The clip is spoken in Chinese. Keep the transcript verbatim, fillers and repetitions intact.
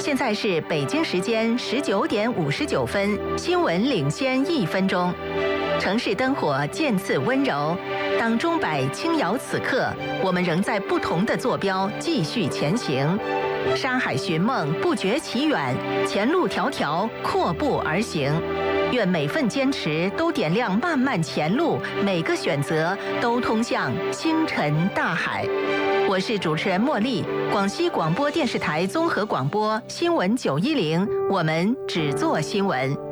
现在是北京时间十九点五十九分，新闻领先一分钟。城市灯火渐次温柔，当钟摆轻摇此刻，我们仍在不同的坐标继续前行。山海寻梦，不觉其远，前路迢迢，阔步而行。愿每份坚持都点亮漫漫前路，每个选择都通向星辰大海。我是主持人茉莉，广西广播电视台综合广播新闻九一零，我们只做新闻。